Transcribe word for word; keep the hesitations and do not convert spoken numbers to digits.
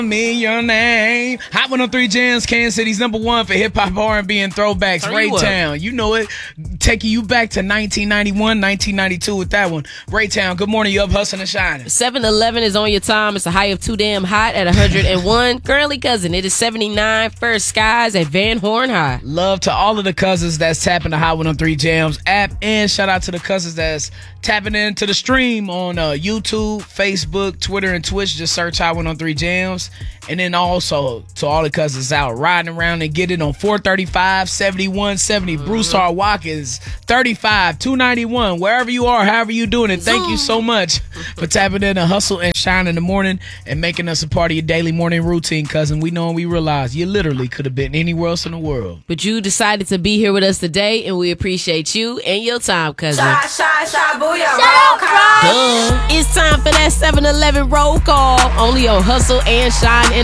Me your name. Hot one oh three Jams, Kansas City's number one for hip hop, R and B, and throwbacks. Turn Ray you up. Town, you know it. Taking you back to nineteen ninety-one, nineteen ninety-two with that one. Ray Town, good morning. You up hustling and shining. seven eleven is on your time. It's a high of too damn hot at one hundred one. Currently, cousin, it is seventy-nine. First skies at Van Horn High. Love to all of the cousins that's tapping the Hot one oh three Jams app, and shout out to the cousins that's tapping into the stream on uh, YouTube, Facebook, Twitter, and Twitch. Just search Hot one oh three Jams. And then also to all the cousins out riding around and get it on four thirty-five, seventy-one seventy. Mm-hmm. Bruce Hart Watkins, thirty-five, two ninety-one. Wherever you are, however you doing it, thank you so much for tapping in to hustle and shine in the morning and making us a part of your daily morning routine, cousin. We know and we realize you literally could have been anywhere else in the world. But you decided to be here with us today, and we appreciate you and your time, cousin. Shy, shy, shy, booyah, roll call. Duh. It's time for that seven eleven roll call, only on Hustle and Shine in